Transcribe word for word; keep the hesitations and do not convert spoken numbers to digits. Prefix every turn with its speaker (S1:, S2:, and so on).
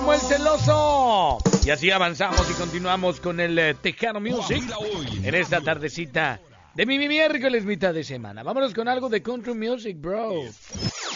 S1: llamó El Celoso. Y así avanzamos y continuamos con el eh, Tejano Music en esta tardecita de mi, mi miércoles, mitad de semana. Vámonos con algo de country music, bro.